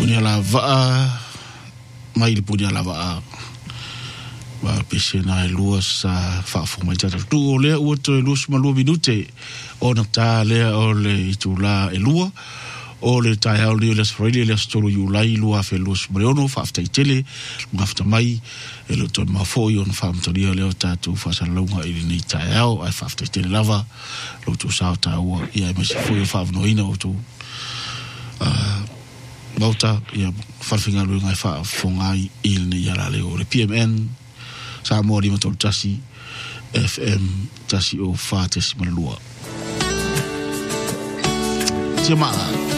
punya lava mai le punya lava ba pisena luas fa fu mai tata tu le o to luas ma lu minute o na ta le o le itula e lua o le tai au le Australia le stolo yu lai lua fe luas briono fa afta itele ngafta mai e lo to ma fo yo fa mto le le tatu fa sa longa i ni tai au ai fa afta itele lava lo to sa ta o ia me se fo yo fa no ina o to Bauta ia farfinga lu ngai fa fongai il ni yala le o le PMN sa mo di motor tasi FM tasi o fa tasi malua. Jemaah